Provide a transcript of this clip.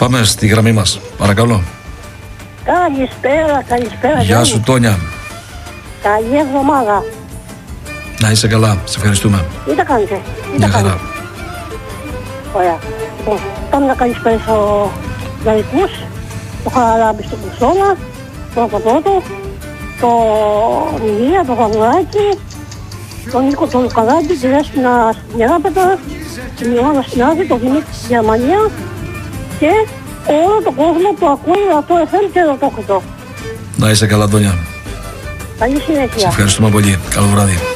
Πάμε στη γραμμή μας, παρακαλώ. Καλησπέρα. Γεια σου, Τόνια. Καλή εβδομάδα. Να είσαι καλά, σε ευχαριστούμε. Τι τα κάνετε? Μια χαρά. Ωραία. Λοιπόν, πάμε να καλησπέρισω λαϊκούς, το Χαραλάμπη στο Κουσόλα, τον Παπαπρότο, τον Ηλία, τον Παπαδάκη, τον Νίκο τον Λουκαδάκη, τη Δέσποινα στην Ιεράπετρα, την Ιωάννα στην Άδη, τον Δημήτρη στη Γερμανία και όλο τον κόσμο που ακούει αυτό FM και ρωτόκριτο. Να είσαι καλά, Τόνια. Καλή συνέχεια. Σε ευχαριστούμε πολύ. Καλό βράδυ.